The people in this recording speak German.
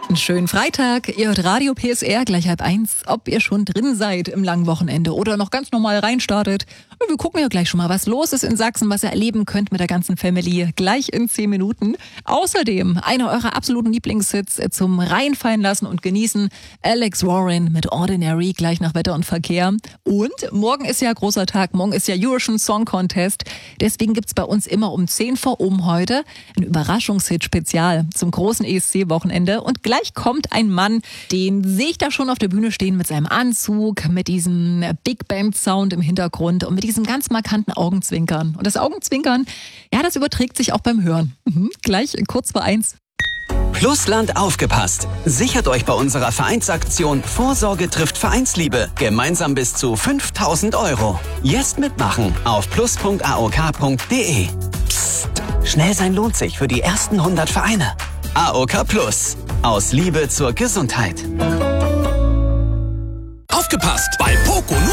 Einen schönen Freitag. Ihr hört Radio PSR gleich 12:30. Ob ihr schon drin seid im langen Wochenende oder noch ganz normal reinstartet. Wir gucken ja gleich schon mal, was los ist in Sachsen, was ihr erleben könnt mit der ganzen Family. Gleich in 10 Minuten. Außerdem einer eurer absoluten Lieblingshits zum Reinfallen lassen und genießen. Alex Warren mit Ordinary, gleich nach Wetter und Verkehr. Und morgen ist ja großer Tag. Morgen ist ja Eurovision Song Contest. Deswegen gibt's bei uns immer um 10 vor heute ein Überraschungshit-Spezial zum großen ESC-Wochenende. Und gleich kommt ein Mann, den sehe ich da schon auf der Bühne stehen mit seinem Anzug, mit diesem Big Band Sound im Hintergrund und mit diesem ganz markanten Augenzwinkern. Und das Augenzwinkern, ja, das überträgt sich auch beim Hören. Gleich kurz vor 1. Plusland aufgepasst. Sichert euch bei unserer Vereinsaktion Vorsorge trifft Vereinsliebe gemeinsam bis zu 5.000 €. Jetzt mitmachen auf plus.aok.de. Psst, schnell sein lohnt sich für die ersten 100 Vereine. AOK Plus. Aus Liebe zur Gesundheit. Aufgepasst! Bei Poco